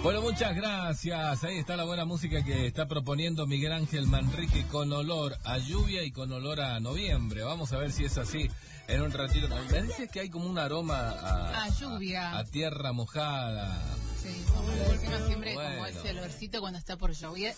Bueno, muchas gracias. Ahí está la buena música que está proponiendo Miguel Ángel Manrique, con olor a lluvia y con olor a noviembre. Vamos a ver si es así en un ratito. Me dice que hay como un aroma a lluvia, a tierra mojada. Sí, como lo decimos siempre, bueno, como ese olorcito cuando está por llover.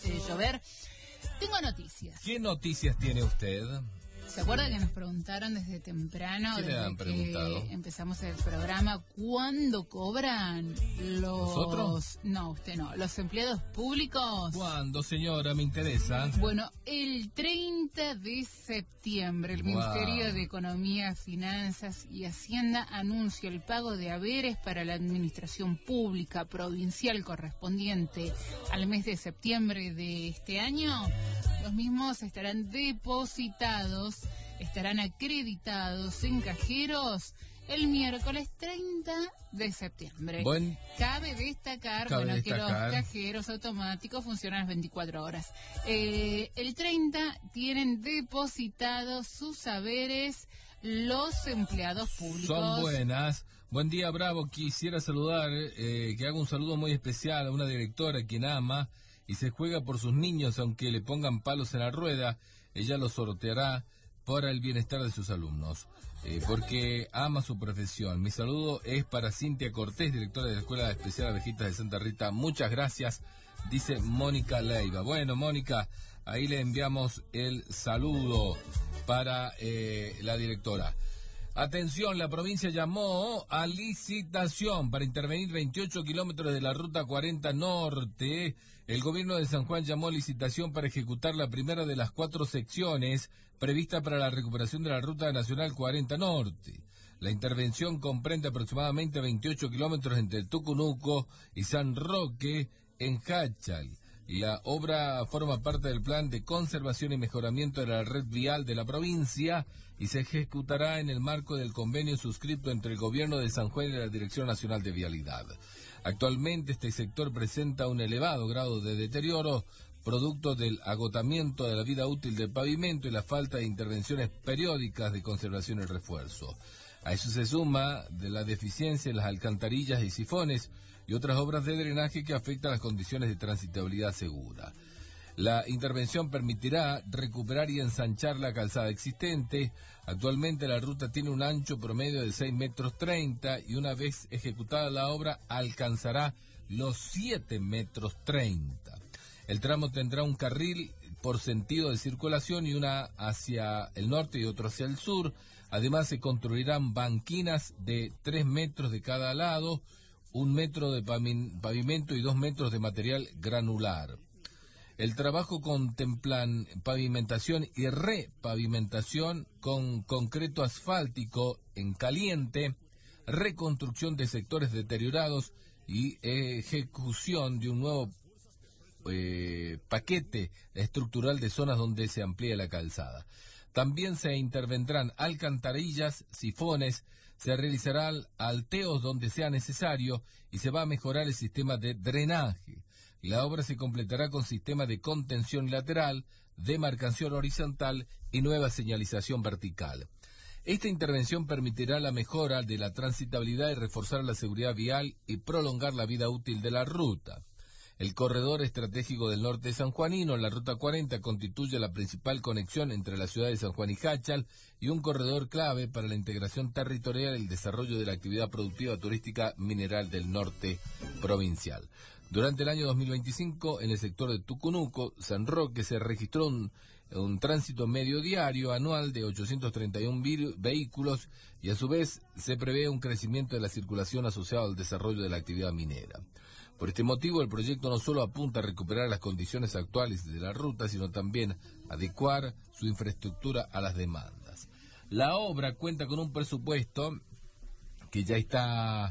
Tengo noticias. ¿Qué noticias tiene usted? ¿Se acuerda que nos preguntaron desde temprano, desde que empezamos el programa, cuándo cobran los... ¿Nosotros? No, usted no. ¿Los empleados públicos? ¿Cuándo, señora? Me interesa. Bueno, el 30 de septiembre el Ministerio de Economía, Finanzas y Hacienda anuncia el pago de haberes para la administración pública provincial correspondiente al mes de septiembre de este año. Los mismos estarán depositados, estarán acreditados en cajeros el miércoles 30 de septiembre. Cabe destacar que los cajeros automáticos funcionan las 24 horas. El 30 tienen depositados sus haberes los empleados públicos. Son buenas. Buen día, Bravo. Quisiera saludar, que haga un saludo muy especial a una directora quien ama y se juega por sus niños, aunque le pongan palos en la rueda, ella los sorteará para el bienestar de sus alumnos, porque ama su profesión. Mi saludo es para Cintia Cortés, directora de la Escuela Especial Abejitas de Santa Rita. Muchas gracias, dice Mónica Leiva. Bueno, Mónica, ahí le enviamos el saludo para la directora. Atención, la provincia llamó a licitación para intervenir 28 kilómetros de la Ruta 40 Norte. El gobierno de San Juan llamó a licitación para ejecutar la primera de las 4 secciones prevista para la recuperación de la Ruta Nacional 40 Norte. La intervención comprende aproximadamente 28 kilómetros entre el Tucunuco y San Roque en Jáchal. La obra forma parte del plan de conservación y mejoramiento de la red vial de la provincia y se ejecutará en el marco del convenio suscrito entre el gobierno de San Juan y la Dirección Nacional de Vialidad. Actualmente este sector presenta un elevado grado de deterioro, producto del agotamiento de la vida útil del pavimento y la falta de intervenciones periódicas de conservación y refuerzo. A eso se suma de la deficiencia en las alcantarillas y sifones y otras obras de drenaje que afectan las condiciones de transitabilidad segura. La intervención permitirá recuperar y ensanchar la calzada existente. Actualmente la ruta tiene un ancho promedio de 6,30 metros y una vez ejecutada la obra alcanzará los 7,30 metros. El tramo tendrá un carril por sentido de circulación y una hacia el norte y otro hacia el sur. Además se construirán banquinas de 3 metros de cada lado, 1 metro de pavimento y 2 metros de material granular. El trabajo contemplan pavimentación y repavimentación con concreto asfáltico en caliente, reconstrucción de sectores deteriorados y ejecución de un nuevo paquete estructural de zonas donde se amplía la calzada. También se intervendrán alcantarillas, sifones, se realizarán alteos donde sea necesario y se va a mejorar el sistema de drenaje. La obra se completará con sistema de contención lateral, demarcación horizontal y nueva señalización vertical. Esta intervención permitirá la mejora de la transitabilidad y reforzar la seguridad vial y prolongar la vida útil de la ruta. El corredor estratégico del norte sanjuanino, la Ruta 40, constituye la principal conexión entre la ciudad de San Juan y Jáchal y un corredor clave para la integración territorial y el desarrollo de la actividad productiva turística mineral del norte provincial. Durante el año 2025, en el sector de Tucunuco, San Roque, se registró un tránsito medio diario anual de 831 vehículos y a su vez se prevé un crecimiento de la circulación asociado al desarrollo de la actividad minera. Por este motivo, el proyecto no solo apunta a recuperar las condiciones actuales de la ruta, sino también adecuar su infraestructura a las demandas. La obra cuenta con un presupuesto que ya está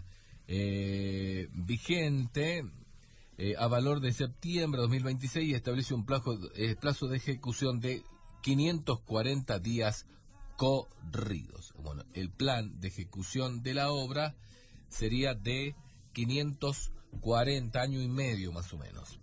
vigente a valor de septiembre de 2026 y establece un plazo de ejecución de 540 días corridos. Bueno, el plan de ejecución de la obra sería de 540 años y medio más o menos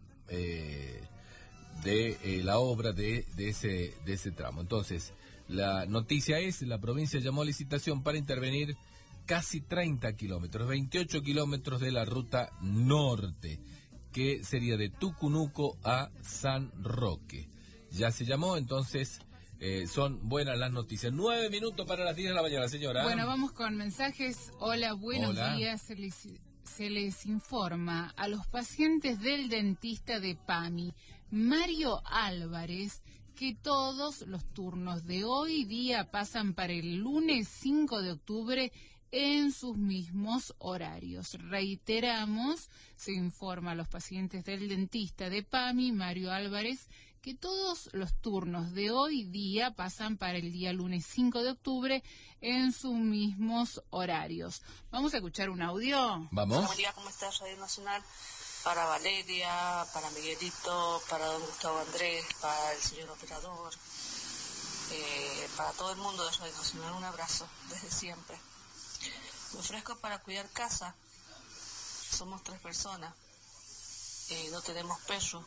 de la obra de ese tramo. Entonces, la noticia es: la provincia llamó a licitación para intervenir casi 30 kilómetros, 28 kilómetros de la ruta norte, que sería de Tucunuco a San Roque. Ya se llamó, entonces son buenas las noticias. 9 minutos para las 10 de la mañana, señora. Bueno, vamos con mensajes. Hola, buenos días. Se les informa a los pacientes del dentista de PAMI, Mario Álvarez, que todos los turnos de hoy día pasan para el lunes 5 de octubre en sus mismos horarios. Reiteramos, se informa a los pacientes del dentista de PAMI, Mario Álvarez, que todos los turnos de hoy día pasan para el día lunes 5 de octubre en sus mismos horarios. Vamos a escuchar un audio. Vamos. Buen día, ¿cómo estás? Radio Nacional. Para Valeria, para Miguelito, para don Gustavo Andrés, para el señor operador, para todo el mundo de Radio Nacional, un abrazo desde siempre. Me ofrezco para cuidar casa. Somos 3 personas, no tenemos peso.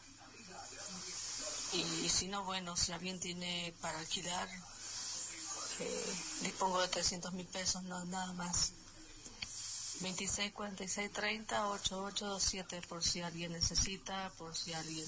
Y si no, bueno, si alguien tiene para alquilar, dispongo de 300.000 pesos, no, nada más. 26 46 30 8827, por si alguien necesita, por si alguien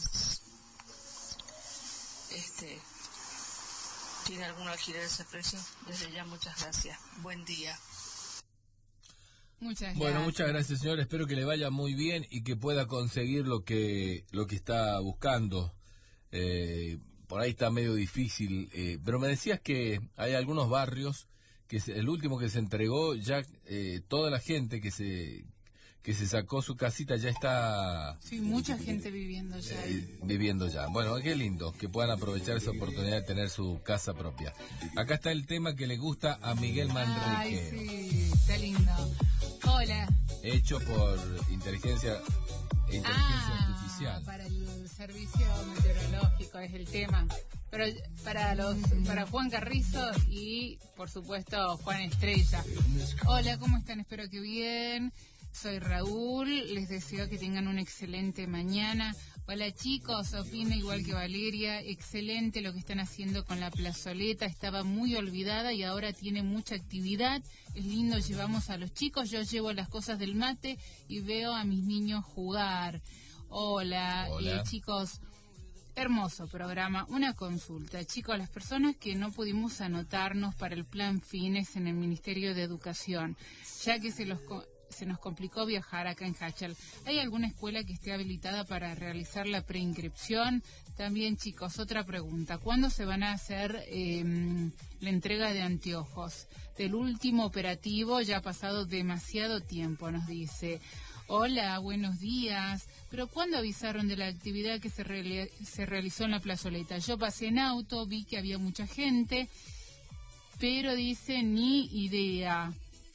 tiene algún alquiler de ese precio. Desde ya, muchas gracias. Buen día. Muchas gracias. Bueno, muchas gracias, señor. Espero que le vaya muy bien y que pueda conseguir lo que está buscando. Por ahí está medio difícil, pero me decías que hay algunos barrios que el último que se entregó, ya toda la gente que se sacó su casita ya está... Sí, mucha gente viviendo ya. Viviendo ya. Bueno, qué lindo que puedan aprovechar esa oportunidad de tener su casa propia. Acá está el tema que le gusta a Miguel Manrique. Ay, sí, está lindo. Hola. Hecho por inteligencia artificial. Para el servicio meteorológico es el tema. Pero para Juan Carrizo y, por supuesto, Juan Estrella. Hola, ¿cómo están? Espero que bien. Soy Raúl, les deseo que tengan una excelente mañana. Hola chicos, opino igual que Valeria, excelente lo que están haciendo con la plazoleta, estaba muy olvidada y ahora tiene mucha actividad, es lindo, llevamos a los chicos, yo llevo las cosas del mate y veo a mis niños jugar. Hola. Chicos, hermoso programa, una consulta. Chicos, las personas que no pudimos anotarnos para el plan Fines en el Ministerio de Educación, ya que se nos complicó viajar acá en Hachal. ¿Hay alguna escuela que esté habilitada para realizar la preinscripción? También, chicos, otra pregunta. ¿Cuándo se van a hacer la entrega de anteojos? Del último operativo ya ha pasado demasiado tiempo, nos dice. Hola, buenos días. ¿Pero cuándo avisaron de la actividad que se realizó en la plazoleta? Yo pasé en auto, vi que había mucha gente, pero dice ni idea.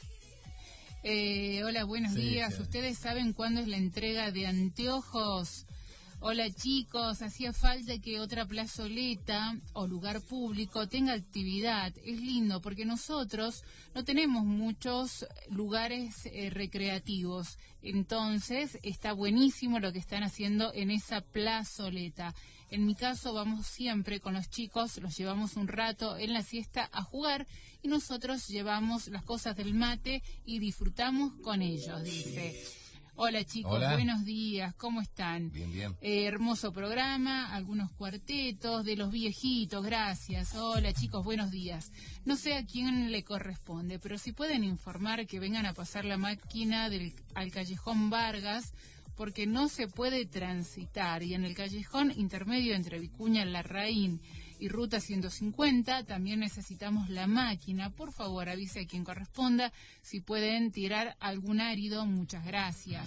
Hola, buenos días. Sí. ¿Ustedes saben cuándo es la entrega de anteojos? Hola chicos, hacía falta que otra plazoleta o lugar público tenga actividad. Es lindo porque nosotros no tenemos muchos lugares recreativos. Entonces está buenísimo lo que están haciendo en esa plazoleta. En mi caso vamos siempre con los chicos, los llevamos un rato en la siesta a jugar y nosotros llevamos las cosas del mate y disfrutamos con ellos, dice. Hola chicos, hola. Buenos días, ¿cómo están? Bien, bien. Hermoso programa, algunos cuartetos de los viejitos, gracias. Hola chicos, buenos días. No sé a quién le corresponde, pero si pueden informar que vengan a pasar la máquina al Callejón Vargas, porque no se puede transitar. Y en el callejón intermedio entre Vicuña, Larraín y Ruta 150 también necesitamos la máquina. Por favor, avise a quien corresponda si pueden tirar algún árido. Muchas gracias.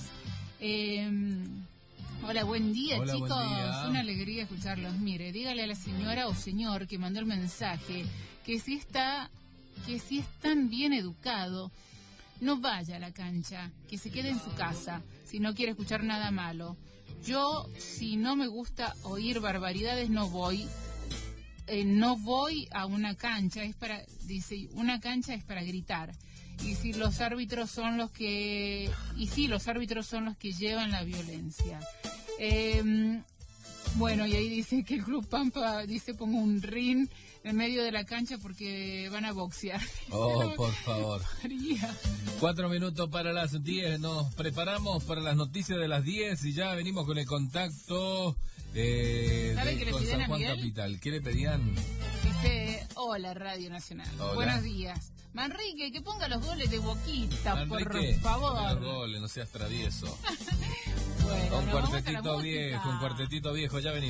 Hola, buen día, hola, chicos. Buen día. Una alegría escucharlos. Mire, dígale a la señora o señor que mandó el mensaje que si es tan bien educado, no vaya a la cancha, que se quede en su casa, si no quiere escuchar nada malo. Yo, si no me gusta oír barbaridades, no voy a una cancha, una cancha es para gritar. Y si los árbitros son los que llevan la violencia. Bueno, y ahí dice que el Club Pampa, dice, pongo un ring en medio de la cancha porque van a boxear. Oh, por favor. María. 4 minutos para las 10. Nos preparamos para las noticias de las 10 y ya venimos con el contacto con San Juan Capital. ¿Qué le pedían? Dice, hola Radio Nacional. Hola. Buenos días. Manrique, que ponga los goles de Boquita, Manrique, por favor. Los goles, no seas travieso. Bueno, Un cuartetito viejo, ya venimos.